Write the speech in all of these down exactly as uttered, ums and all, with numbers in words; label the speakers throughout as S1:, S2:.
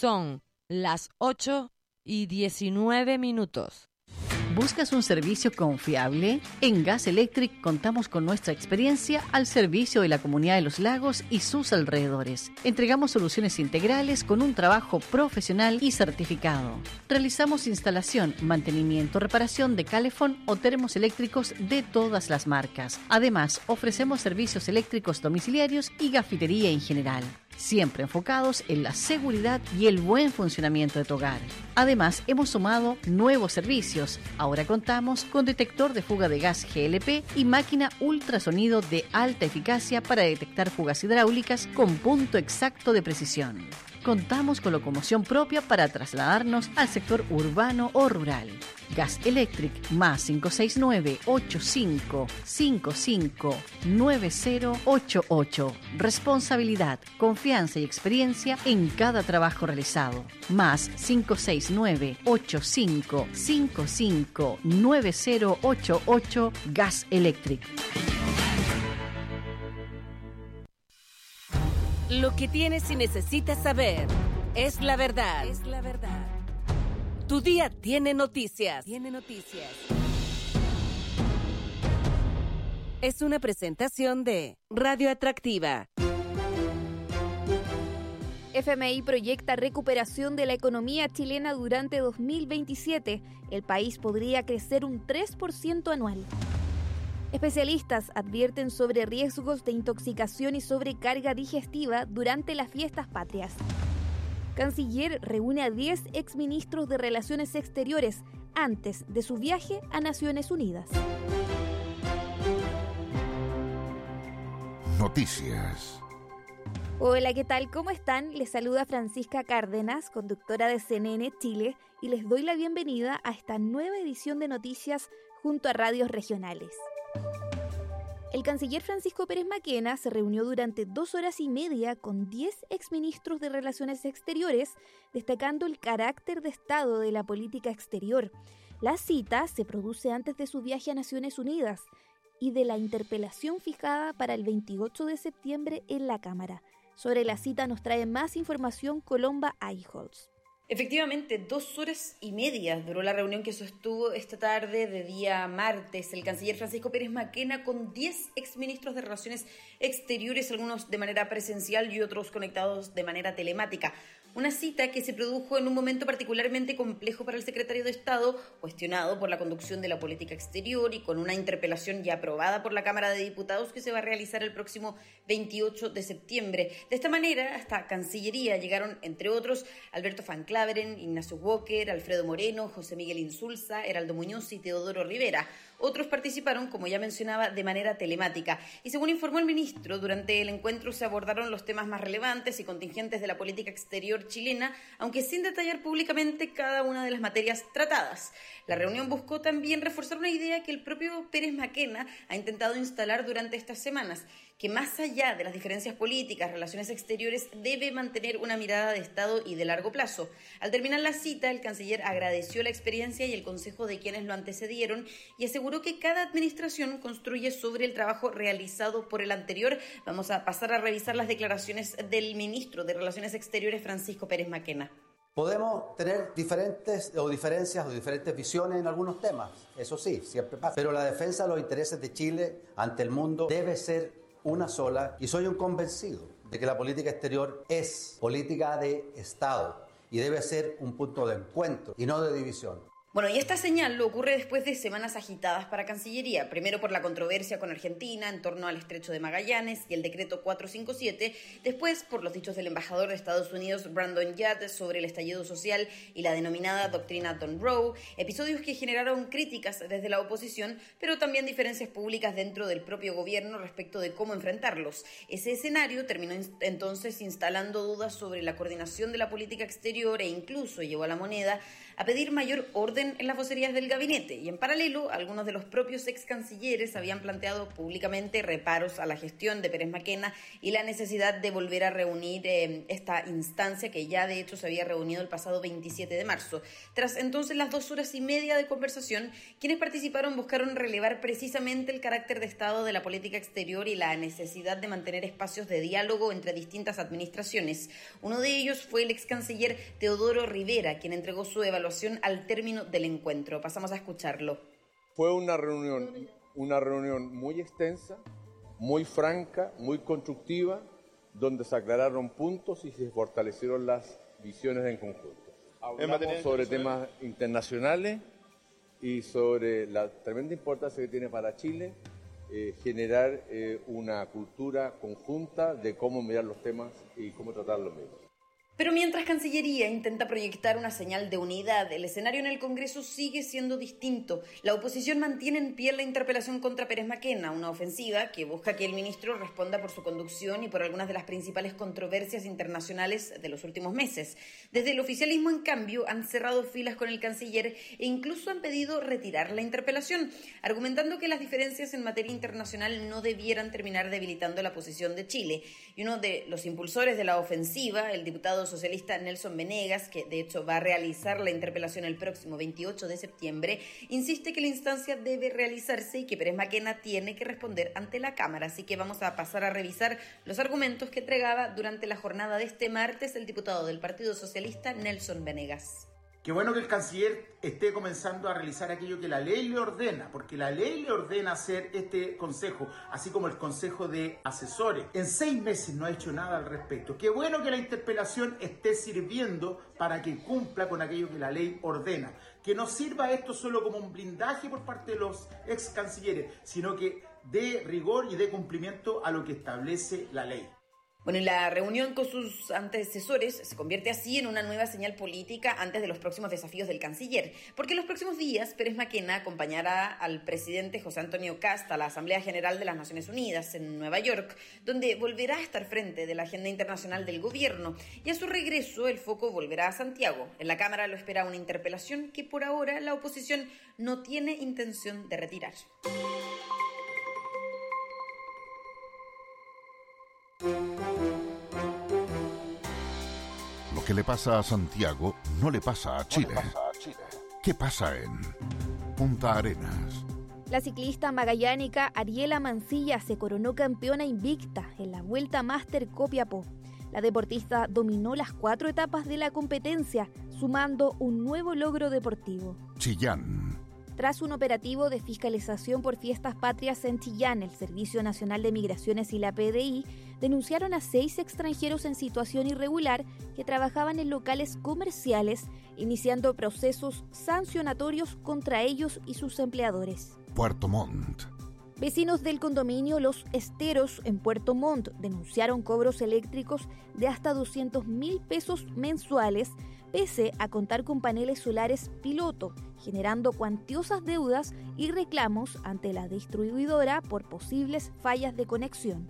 S1: Son las ocho y diecinueve minutos.
S2: ¿Buscas un servicio confiable? En Gas Electric contamos con nuestra experiencia al servicio de la comunidad de Los Lagos y sus alrededores. Entregamos soluciones integrales con un trabajo profesional y certificado. Realizamos instalación, mantenimiento, reparación de calefón o termos eléctricos de todas las marcas. Además, ofrecemos servicios eléctricos domiciliarios y gafitería en general, siempre enfocados en la seguridad y el buen funcionamiento de tu hogar. Además, hemos sumado nuevos servicios. Ahora contamos con detector de fuga de gas G L P y máquina ultrasonido de alta eficacia para detectar fugas hidráulicas con punto exacto de precisión. Contamos con locomoción propia para trasladarnos al sector urbano o rural. Gas Electric más cinco seis nueve, ocho cinco cinco cinco, nueve cero ocho ocho. Responsabilidad, confianza y experiencia en cada trabajo realizado. Más cinco seis nueve, ocho cinco cinco cinco, nueve cero ocho ocho. Gas Electric.
S3: Lo que tienes y necesitas saber es la verdad. Es la verdad. Tu día tiene noticias. Tiene noticias. Es una presentación de Radio Atractiva.
S4: F M I proyecta recuperación de la economía chilena durante dos mil veintisiete. El país podría crecer un tres por ciento anual. Especialistas advierten sobre riesgos de intoxicación y sobrecarga digestiva durante las fiestas patrias. Canciller reúne a diez exministros de Relaciones Exteriores antes de su viaje a Naciones Unidas.
S5: Noticias.
S4: Hola, ¿qué tal? ¿Cómo están? Les saluda Francisca Cárdenas, conductora de C N N Chile, y les doy la bienvenida a esta nueva edición de noticias junto a radios regionales. El canciller Francisco Pérez Maquena se reunió durante dos horas y media con diez exministros de Relaciones Exteriores, destacando el carácter de Estado de la política exterior. La cita se produce antes de su viaje a Naciones Unidas y de la interpelación fijada para el veintiocho de septiembre en la Cámara. Sobre la cita nos trae más información Colomba Eichholz.
S6: Efectivamente, dos horas y media duró la reunión que sostuvo esta tarde de día martes el canciller Francisco Pérez Maquena con diez exministros de Relaciones Exteriores, algunos de manera presencial y otros conectados de manera telemática. Una cita que se produjo en un momento particularmente complejo para el secretario de Estado, cuestionado por la conducción de la política exterior y con una interpelación ya aprobada por la Cámara de Diputados que se va a realizar el próximo veintiocho de septiembre. De esta manera, hasta Cancillería llegaron, entre otros, Alberto Van Claveren, Ignacio Walker, Alfredo Moreno, José Miguel Insulza, Heraldo Muñoz y Teodoro Rivera. Otros participaron, como ya mencionaba, de manera telemática. Y según informó el ministro, durante el encuentro se abordaron los temas más relevantes y contingentes de la política exterior chilena, aunque sin detallar públicamente cada una de las materias tratadas. La reunión buscó también reforzar una idea que el propio Pérez Maquena ha intentado instalar durante estas semanas, que más allá de las diferencias políticas, Relaciones Exteriores debe mantener una mirada de Estado y de largo plazo. Al terminar la cita, el canciller agradeció la experiencia y el consejo de quienes lo antecedieron y aseguró que cada administración construye sobre el trabajo realizado por el anterior. Vamos a pasar a revisar las declaraciones del ministro de Relaciones Exteriores, Francisco Pérez Maquena.
S7: Podemos tener diferentes o diferencias o diferentes visiones en algunos temas, eso sí, siempre pasa. Pero la defensa de los intereses de Chile ante el mundo debe ser una sola, y soy un convencido de que la política exterior es política de Estado y debe ser un punto de encuentro y no de división.
S6: Bueno, y esta señal lo ocurre después de semanas agitadas para Cancillería, primero por la controversia con Argentina en torno al Estrecho de Magallanes y el decreto cuatrocientos cincuenta y siete, después por los dichos del embajador de Estados Unidos, Brandon Yard, sobre el estallido social y la denominada doctrina Don Rowe, episodios que generaron críticas desde la oposición, pero también diferencias públicas dentro del propio gobierno respecto de cómo enfrentarlos. Ese escenario terminó entonces instalando dudas sobre la coordinación de la política exterior e incluso llevó a la moneda a pedir mayor orden orden en las vocerías del gabinete. Y en paralelo, algunos de los propios ex cancilleres habían planteado públicamente reparos a la gestión de Pérez Mackenna y la necesidad de volver a reunir eh, esta instancia que ya de hecho se había reunido el pasado veintisiete de marzo. Tras entonces las dos horas y media de conversación, quienes participaron buscaron relevar precisamente el carácter de Estado de la política exterior y la necesidad de mantener espacios de diálogo entre distintas administraciones. Uno de ellos fue el ex canciller Teodoro Rivera, quien entregó su evaluación al término del encuentro. Pasamos a escucharlo.
S5: Fue una reunión, una reunión muy extensa, muy franca, muy constructiva, donde se aclararon puntos y se fortalecieron las visiones en conjunto. Hablamos sobre temas internacionales y sobre la tremenda importancia que tiene para Chile eh, generar eh, una cultura conjunta de cómo mirar los temas y cómo tratar los mismos.
S6: Pero mientras Cancillería intenta proyectar una señal de unidad, el escenario en el Congreso sigue siendo distinto. La oposición mantiene en pie la interpelación contra Pérez Mackenna, una ofensiva que busca que el ministro responda por su conducción y por algunas de las principales controversias internacionales de los últimos meses. Desde el oficialismo, en cambio, han cerrado filas con el canciller e incluso han pedido retirar la interpelación, argumentando que las diferencias en materia internacional no debieran terminar debilitando la posición de Chile. Y uno de los impulsores de la ofensiva, el diputado socialista Nelson Venegas, que de hecho va a realizar la interpelación el próximo veintiocho de septiembre, insiste que la instancia debe realizarse y que Pérez Mackenna tiene que responder ante la Cámara. Así que vamos a pasar a revisar los argumentos que entregaba durante la jornada de este martes el diputado del Partido Socialista Nelson Venegas.
S8: Qué bueno que el canciller esté comenzando a realizar aquello que la ley le ordena, porque la ley le ordena hacer este consejo, así como el consejo de asesores. En seis meses no ha hecho nada al respecto. Qué bueno que la interpelación esté sirviendo para que cumpla con aquello que la ley ordena. Que no sirva esto solo como un blindaje por parte de los ex cancilleres, sino que dé rigor y dé cumplimiento a lo que establece la ley.
S6: Bueno, y la reunión con sus antecesores se convierte así en una nueva señal política antes de los próximos desafíos del canciller, porque en los próximos días Pérez Mackenna acompañará al presidente José Antonio Kast a la Asamblea General de las Naciones Unidas en Nueva York, donde volverá a estar frente de la agenda internacional del gobierno, y a su regreso el foco volverá a Santiago. En la Cámara lo espera una interpelación que por ahora la oposición no tiene intención de retirar.
S9: Lo que le pasa a Santiago no le pasa a Chile. No le pasa a Chile. ¿Qué pasa en Punta Arenas?
S4: La ciclista magallánica Ariela Mancilla se coronó campeona invicta en la Vuelta Máster Copiapó. La deportista dominó las cuatro etapas de la competencia, sumando un nuevo logro deportivo.
S9: Chillán.
S4: Tras un operativo de fiscalización por fiestas patrias en Chillán, el Servicio Nacional de Migraciones y la P D I denunciaron a seis extranjeros en situación irregular que trabajaban en locales comerciales, iniciando procesos sancionatorios contra ellos y sus empleadores.
S9: Puerto Montt.
S4: Vecinos del condominio Los Esteros en Puerto Montt denunciaron cobros eléctricos de hasta doscientos mil pesos mensuales, pese a contar con paneles solares piloto, generando cuantiosas deudas y reclamos ante la distribuidora por posibles fallas de conexión.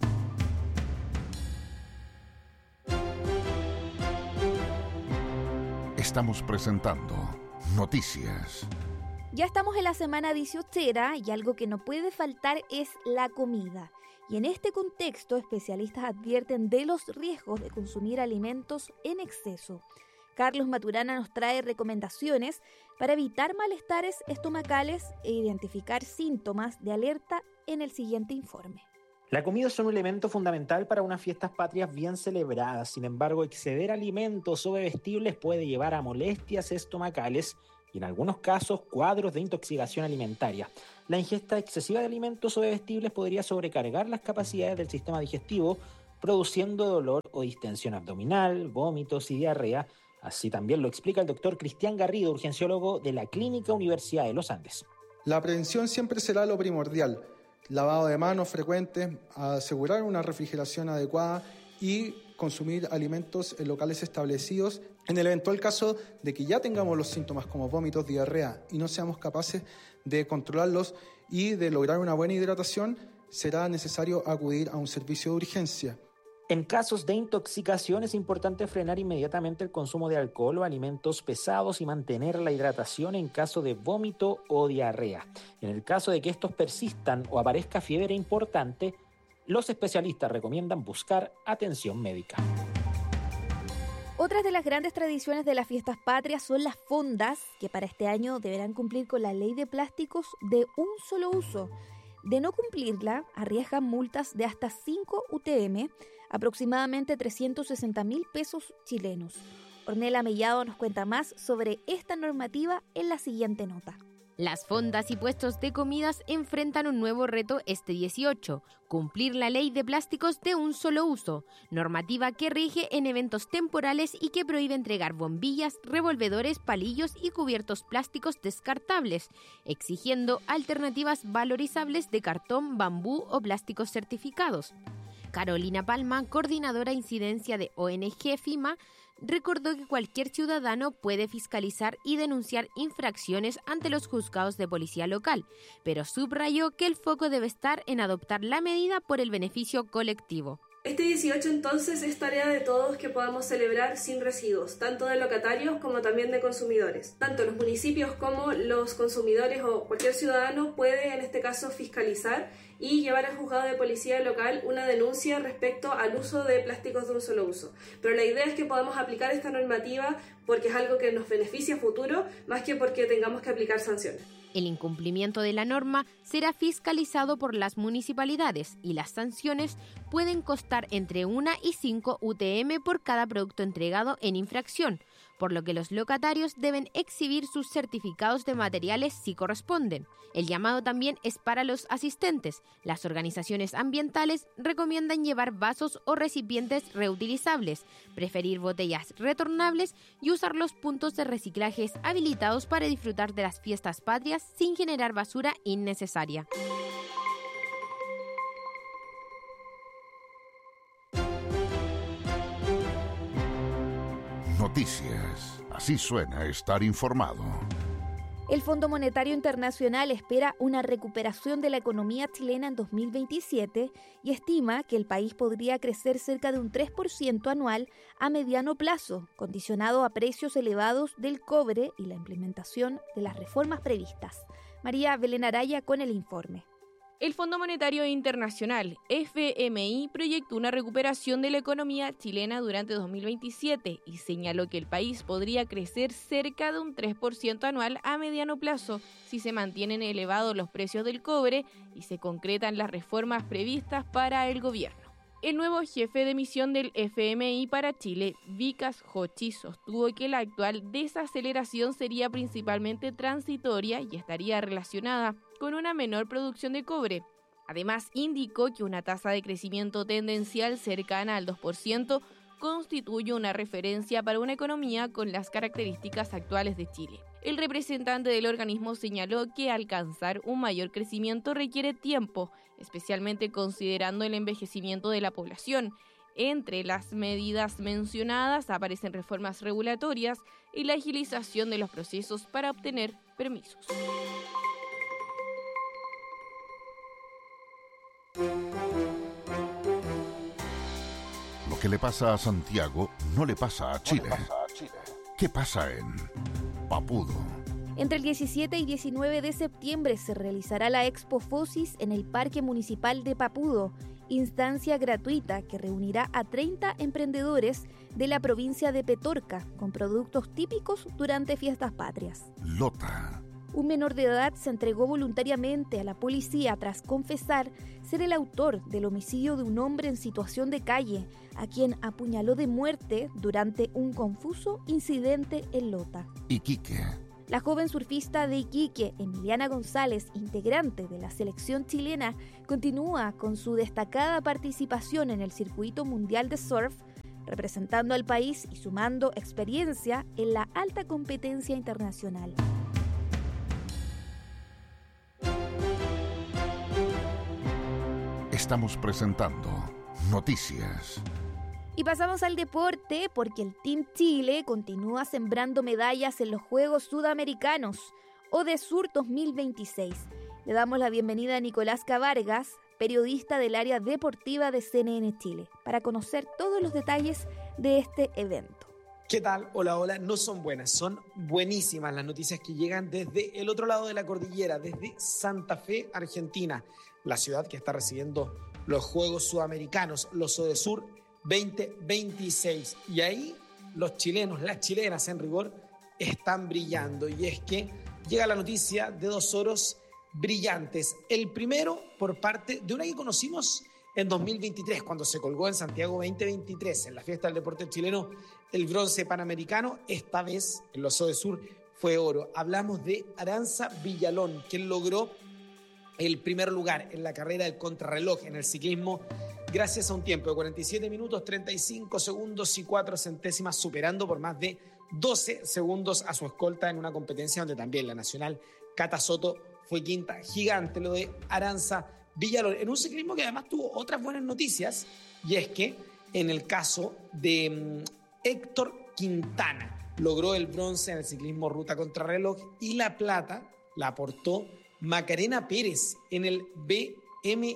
S9: Estamos presentando Noticias.
S4: Ya estamos en la semana dieciochera y algo que no puede faltar es la comida. Y en este contexto, especialistas advierten de los riesgos de consumir alimentos en exceso. Carlos Maturana nos trae recomendaciones para evitar malestares estomacales e identificar síntomas de alerta en el siguiente informe.
S10: La comida es un elemento fundamental para unas fiestas patrias bien celebradas. Sin embargo, exceder alimentos o bebestibles puede llevar a molestias estomacales y en algunos casos cuadros de intoxicación alimentaria. La ingesta excesiva de alimentos o bebestibles podría sobrecargar las capacidades del sistema digestivo, produciendo dolor o distensión abdominal, vómitos y diarrea. Así también lo explica el doctor Cristian Garrido, urgenciólogo de la Clínica Universidad de los Andes.
S11: La prevención siempre será lo primordial. Lavado de manos frecuente, asegurar una refrigeración adecuada y consumir alimentos en locales establecidos. En el eventual caso de que ya tengamos los síntomas como vómitos, diarrea y no seamos capaces de controlarlos y de lograr una buena hidratación, será necesario acudir a un servicio de urgencia.
S10: En casos de intoxicación es importante frenar inmediatamente el consumo de alcohol o alimentos pesados y mantener la hidratación en caso de vómito o diarrea. En el caso de que estos persistan o aparezca fiebre importante, los especialistas recomiendan buscar atención médica.
S4: Otras de las grandes tradiciones de las fiestas patrias son las fondas, que para este año deberán cumplir con la ley de plásticos de un solo uso. De no cumplirla, arriesgan multas de hasta cinco U T M, aproximadamente trescientos sesenta mil pesos chilenos. Ornella Mellado nos cuenta más sobre esta normativa en la siguiente nota.
S12: Las fondas y puestos de comidas enfrentan un nuevo reto este dieciocho, cumplir la ley de plásticos de un solo uso, normativa que rige en eventos temporales y que prohíbe entregar bombillas, revolvedores, palillos y cubiertos plásticos descartables, exigiendo alternativas valorizables de cartón, bambú o plásticos certificados. Carolina Palma, coordinadora incidencia de O N G FIMA, recordó que cualquier ciudadano puede fiscalizar y denunciar infracciones ante los juzgados de policía local, pero subrayó que el foco debe estar en adoptar la medida por el beneficio colectivo.
S13: Este dieciocho entonces es tarea de todos que podamos celebrar sin residuos, tanto de locatarios como también de consumidores. Tanto los municipios como los consumidores o cualquier ciudadano puede en este caso fiscalizar y llevar al juzgado de policía local una denuncia respecto al uso de plásticos de un solo uso. Pero la idea es que podamos aplicar esta normativa porque es algo que nos beneficia a futuro, más que porque tengamos que aplicar sanciones.
S12: El incumplimiento de la norma será fiscalizado por las municipalidades y las sanciones pueden costar entre una y cinco U T M por cada producto entregado en infracción, por lo que los locatarios deben exhibir sus certificados de materiales si corresponden. El llamado también es para los asistentes. Las organizaciones ambientales recomiendan llevar vasos o recipientes reutilizables, preferir botellas retornables y usar los puntos de reciclaje habilitados para disfrutar de las fiestas patrias sin generar basura innecesaria.
S9: Noticias. Así suena estar informado.
S4: El Fondo Monetario Internacional espera una recuperación de la economía chilena en dos mil veintisiete y estima que el país podría crecer cerca de un tres por ciento anual a mediano plazo, condicionado a precios elevados del cobre y la implementación de las reformas previstas. María Belén Araya con el informe.
S14: El Fondo Monetario Internacional, F M I, proyectó una recuperación de la economía chilena durante dos mil veintisiete y señaló que el país podría crecer cerca de un tres por ciento anual a mediano plazo si se mantienen elevados los precios del cobre y se concretan las reformas previstas para el gobierno. El nuevo jefe de misión del F M I para Chile, Vikas Hochi, sostuvo que la actual desaceleración sería principalmente transitoria y estaría relacionada con una menor producción de cobre. Además, indicó que una tasa de crecimiento tendencial cercana al dos por ciento constituye una referencia para una economía con las características actuales de Chile. El representante del organismo señaló que alcanzar un mayor crecimiento requiere tiempo, especialmente considerando el envejecimiento de la población. Entre las medidas mencionadas aparecen reformas regulatorias y la agilización de los procesos para obtener permisos.
S9: Lo que le pasa a Santiago no le pasa a Chile. ¿Qué pasa en Papudo?
S4: Entre el diecisiete y diecinueve de septiembre se realizará la Expo Fosis en el Parque Municipal de Papudo, instancia gratuita que reunirá a treinta emprendedores de la provincia de Petorca con productos típicos durante fiestas patrias.
S9: Lota.
S4: Un menor de edad se entregó voluntariamente a la policía tras confesar ser el autor del homicidio de un hombre en situación de calle, a quien apuñaló de muerte durante un confuso incidente en Lota.
S9: Iquique.
S4: La joven surfista de Iquique, Emiliana González, integrante de la selección chilena, continúa con su destacada participación en el circuito mundial de surf, representando al país y sumando experiencia en la alta competencia internacional.
S9: Estamos presentando Noticias.
S4: Y pasamos al deporte porque el Team Chile continúa sembrando medallas en los Juegos Sudamericanos, ODESUR dos mil veintiséis. Le damos la bienvenida a Nicolás Cavargas, periodista del área deportiva de C N N Chile, para conocer todos los detalles de este evento.
S10: ¿Qué tal? Hola, hola. No son buenas, son buenísimas las noticias que llegan desde el otro lado de la cordillera, desde Santa Fe, Argentina, la ciudad que está recibiendo los Juegos Sudamericanos, los Sodesur veinte veintiséis. Y ahí los chilenos, las chilenas en rigor, están brillando. Y es que llega la noticia de dos oros brillantes. El primero por parte de una que conocimos en dos mil veintitrés, cuando se colgó en Santiago veinte veintitrés, en la fiesta del deporte chileno, el bronce panamericano. Esta vez en los Sodesur fue oro. Hablamos de Aranza Villalón, quien logró el primer lugar en la carrera del contrarreloj en el ciclismo gracias a un tiempo de cuarenta y siete minutos, treinta y cinco segundos y cuatro centésimas, superando por más de doce segundos a su escolta en una competencia donde también la nacional Cata Soto fue quinta. Gigante lo de Aranza Villalón, en un ciclismo que además tuvo otras buenas noticias, y es que en el caso de um, Héctor Quintana, logró el bronce en el ciclismo ruta contrarreloj, y la plata la aportó Macarena Pérez en el B M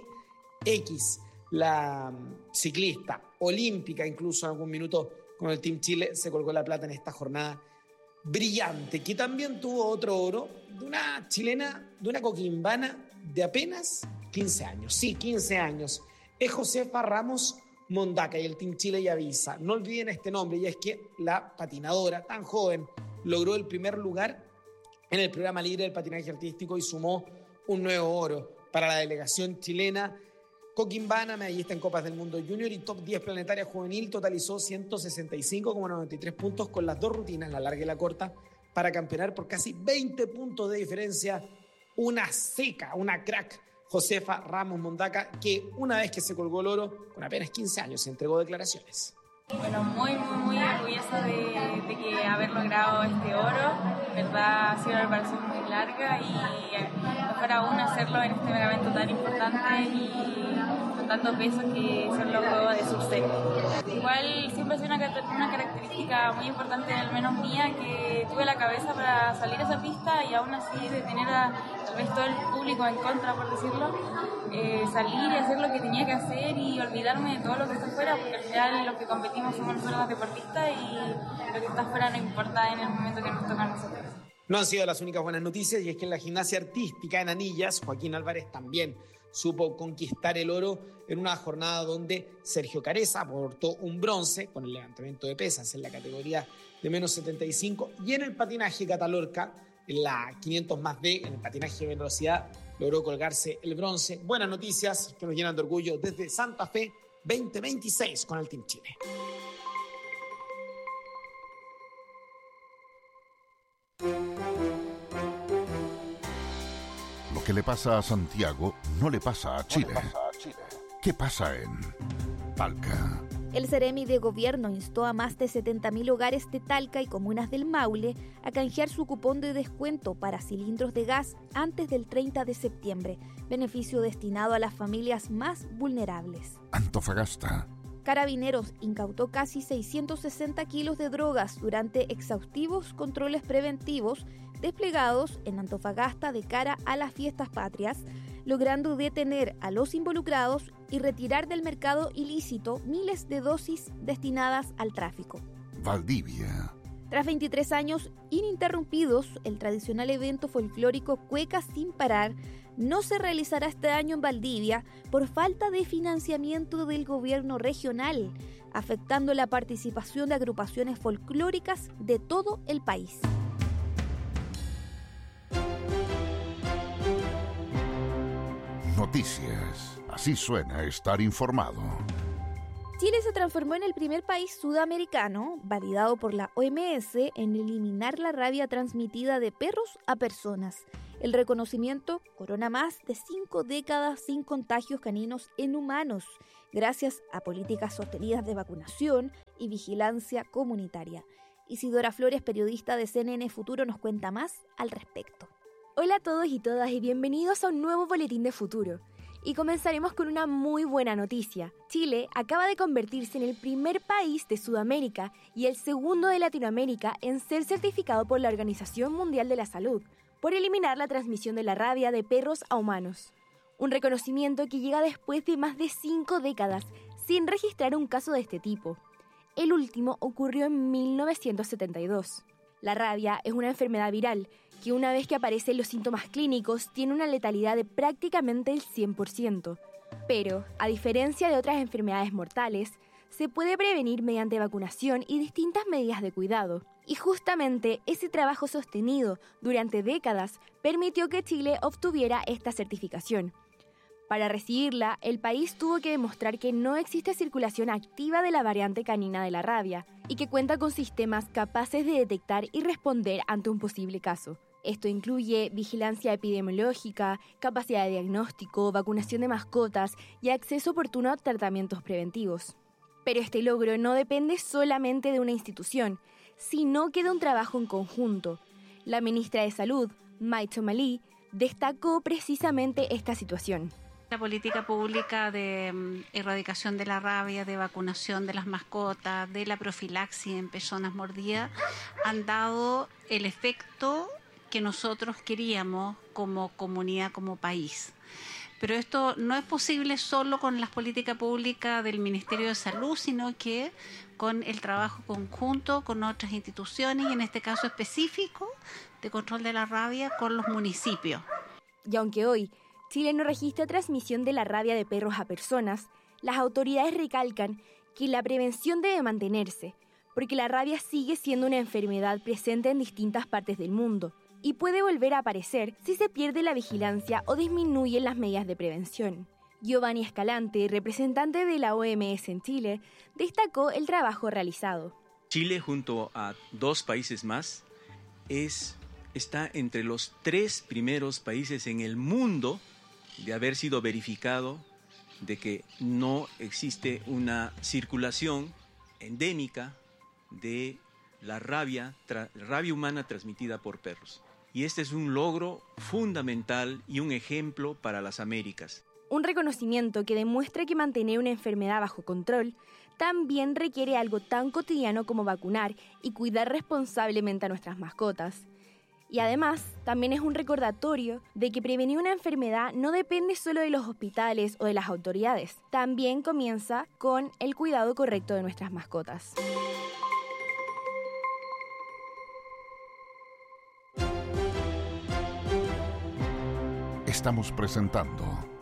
S10: X, la um, ciclista olímpica, incluso en algún minuto con el Team Chile se colgó la plata en esta jornada brillante, que también tuvo otro oro de una chilena, de una coquimbana de apenas quince años. Sí, quince años. Es Josefa Ramos Mondaca, y el Team Chile ya avisa. No olviden este nombre, y es que la patinadora tan joven logró el primer lugar en el programa libre del patinaje artístico y sumó un nuevo oro para la delegación chilena. Coquimbana, medallista en Copas del Mundo Junior y top diez planetaria juvenil, totalizó ciento sesenta y cinco coma noventa y tres puntos con las dos rutinas, la larga y la corta, para campeonar por casi veinte puntos de diferencia. Una seca, una crack, Josefa Ramos Mondaca, que una vez que se colgó el oro, con apenas quince años, se entregó declaraciones.
S15: Bueno, muy, muy, muy orgullosa de, de que haber logrado este oro. En verdad ha sido una preparación muy larga y mejor aún hacerlo en este megamento tan importante y con tanto peso que son los Juegos de Subserie. Igual siempre ha sido una, una característica muy importante, al menos mía, que tuve la cabeza para salir a esa pista y aún así de tener a, tal vez todo el público en contra, por decirlo, eh, salir y hacer lo que tenía que hacer y olvidarme de todo lo que está afuera, porque al final los que competimos somos nosotros los deportistas y lo que está afuera no importa en el momento que nos toca a nosotros.
S10: No han sido las únicas buenas noticias, y es que en la gimnasia artística en Anillas, Joaquín Álvarez también supo conquistar el oro en una jornada donde Sergio Careza aportó un bronce con el levantamiento de pesas en la categoría de menos setenta y cinco, y en el patinaje Catalorca, en la quinientos más D, en el patinaje de velocidad, logró colgarse el bronce. Buenas noticias que nos llenan de orgullo desde Santa Fe veinte veintiséis con el Team Chile.
S9: Lo que le pasa a Santiago no le pasa a Chile. ¿Qué pasa en Talca?
S4: El Ceremi de Gobierno instó a más de setenta mil hogares de Talca y comunas del Maule a canjear su cupón de descuento para cilindros de gas antes del treinta de septiembre, beneficio destinado a las familias más vulnerables.
S9: Antofagasta.
S4: Carabineros incautó casi seiscientos sesenta kilos de drogas durante exhaustivos controles preventivos desplegados en Antofagasta de cara a las fiestas patrias, logrando detener a los involucrados y retirar del mercado ilícito miles de dosis destinadas al tráfico.
S9: Valdivia.
S4: Tras veintitrés años ininterrumpidos, el tradicional evento folclórico Cueca Sin Parar no se realizará este año en Valdivia por falta de financiamiento del gobierno regional, afectando la participación de agrupaciones folclóricas de todo el país.
S9: Noticias. Así suena estar informado.
S4: Chile se transformó en el primer país sudamericano, validado por la O M S, en eliminar la rabia transmitida de perros a personas. El reconocimiento corona más de cinco décadas sin contagios caninos en humanos, gracias a políticas sostenidas de vacunación y vigilancia comunitaria. Isidora Flores, periodista de C N N Futuro, nos cuenta más al respecto.
S16: Hola a todos y todas y bienvenidos a un nuevo Boletín de Futuro. Y comenzaremos con una muy buena noticia. Chile acaba de convertirse en el primer país de Sudamérica y el segundo de Latinoamérica en ser certificado por la Organización Mundial de la Salud por eliminar la transmisión de la rabia de perros a humanos. Un reconocimiento que llega después de más de cinco décadas sin registrar un caso de este tipo. El último ocurrió en mil novecientos setenta y dos. La rabia es una enfermedad viral que una vez que aparecen los síntomas clínicos tiene una letalidad de prácticamente el cien por ciento. Pero, a diferencia de otras enfermedades mortales, se puede prevenir mediante vacunación y distintas medidas de cuidado. Y justamente ese trabajo sostenido durante décadas permitió que Chile obtuviera esta certificación. Para recibirla, el país tuvo que demostrar que no existe circulación activa de la variante canina de la rabia y que cuenta con sistemas capaces de detectar y responder ante un posible caso. Esto incluye vigilancia epidemiológica, capacidad de diagnóstico, vacunación de mascotas y acceso oportuno a tratamientos preventivos. Pero este logro no depende solamente de una institución, sino que de un trabajo en conjunto. La ministra de Salud, Mai Chomali, destacó precisamente esta situación.
S17: La política pública de um, erradicación de la rabia, de vacunación de las mascotas, de la profilaxis en personas mordidas, han dado el efecto que nosotros queríamos como comunidad, como país. Pero esto no es posible solo con las políticas públicas del Ministerio de Salud, sino que con el trabajo conjunto con otras instituciones y en este caso específico de control de la rabia con los municipios.
S16: Y aunque hoy Chile no registra transmisión de la rabia de perros a personas, las autoridades recalcan que la prevención debe mantenerse, porque la rabia sigue siendo una enfermedad presente en distintas partes del mundo y puede volver a aparecer si se pierde la vigilancia o disminuyen las medidas de prevención. Giovanni Escalante, representante de la O M S en Chile, destacó el trabajo realizado.
S18: Chile, junto a dos países más, es, está entre los tres primeros países en el mundo de haber sido verificado de que no existe una circulación endémica de la rabia, tra, rabia humana transmitida por perros. Y este es un logro fundamental y un ejemplo para las Américas.
S16: Un reconocimiento que demuestra que mantener una enfermedad bajo control también requiere algo tan cotidiano como vacunar y cuidar responsablemente a nuestras mascotas. Y además, también es un recordatorio de que prevenir una enfermedad no depende solo de los hospitales o de las autoridades. También comienza con el cuidado correcto de nuestras mascotas.
S9: Estamos presentando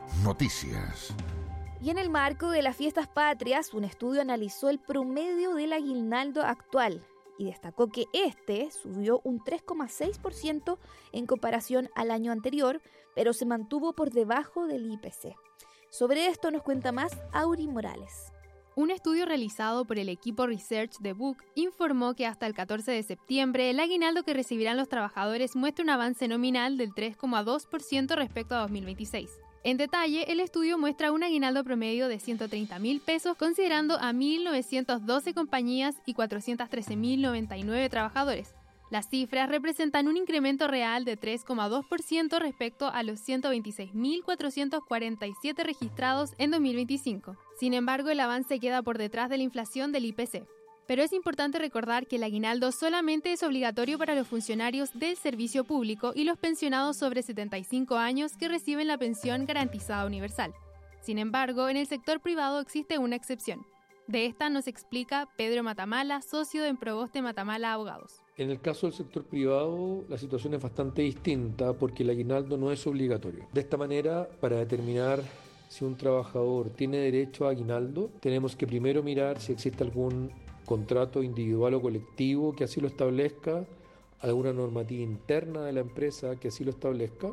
S9: Noticias.
S4: Y en el marco de las fiestas patrias, un estudio analizó el promedio del aguinaldo actual y destacó que este subió un tres coma seis por ciento en comparación al año anterior, pero se mantuvo por debajo del I P C. Sobre esto nos cuenta más Auri Morales.
S12: Un estudio realizado por el equipo Research de Book informó que hasta el catorce de septiembre el aguinaldo que recibirán los trabajadores muestra un avance nominal del tres coma dos por ciento respecto a dos mil veintiséis. En detalle, el estudio muestra un aguinaldo promedio de ciento treinta mil pesos considerando a mil novecientas doce compañías y cuatrocientos trece mil noventa y nueve trabajadores. Las cifras representan un incremento real de tres coma dos por ciento respecto a los ciento veintiséis mil cuatrocientos cuarenta y siete registrados en dos mil veinticinco. Sin embargo, el avance queda por detrás de la inflación del I P C. Pero es importante recordar que el aguinaldo solamente es obligatorio para los funcionarios del servicio público y los pensionados sobre setenta y cinco años que reciben la pensión garantizada universal. Sin embargo, en el sector privado existe una excepción. De esta nos explica Pedro Matamala, socio de Proboste Matamala Abogados.
S19: En el caso del sector privado, la situación es bastante distinta porque el aguinaldo no es obligatorio. De esta manera, para determinar si un trabajador tiene derecho a aguinaldo, tenemos que primero mirar si existe algún contrato individual o colectivo que así lo establezca, alguna normativa interna de la empresa que así lo establezca,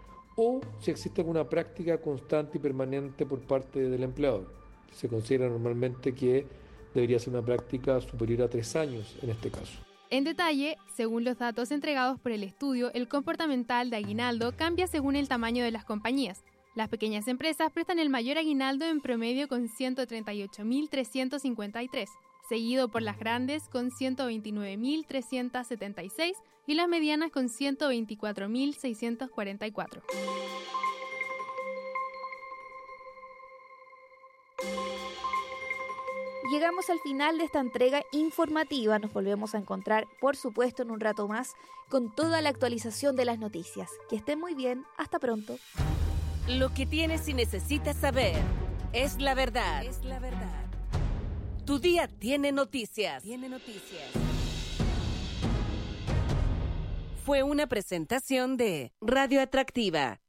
S19: o si existe alguna práctica constante y permanente por parte del empleador. Se considera normalmente que debería ser una práctica superior a tres años en este caso.
S12: En detalle, según los datos entregados por el estudio, el comportamental de aguinaldo cambia según el tamaño de las compañías. Las pequeñas empresas prestan el mayor aguinaldo en promedio con ciento treinta y ocho mil trescientos cincuenta y tres, seguido por las grandes con ciento veintinueve mil trescientos setenta y seis y las medianas con ciento veinticuatro mil seiscientos cuarenta y cuatro.
S4: Llegamos al final de esta entrega informativa. Nos volvemos a encontrar, por supuesto, en un rato más con toda la actualización de las noticias. Que estén muy bien. Hasta pronto.
S3: Lo que tienes y necesitas saber es la verdad. Es la verdad. Tu día tiene noticias. Tiene noticias. Fue una presentación de Radio Atractiva.